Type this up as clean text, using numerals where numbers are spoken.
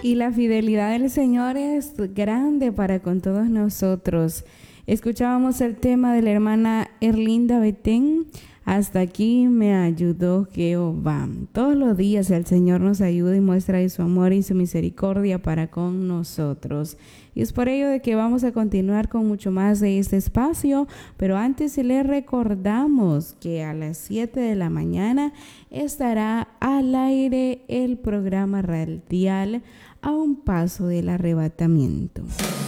Y la fidelidad del Señor es grande para con todos nosotros. Escuchábamos el tema de la hermana Erlinda Betén. Hasta aquí me ayudó Jehová. Todos los días el Señor nos ayuda y muestra su amor y su misericordia para con nosotros. Y es por ello de que vamos a continuar con mucho más de este espacio, pero antes le recordamos que a las 7 de la mañana estará al aire el programa radial A un Paso del Arrebatamiento.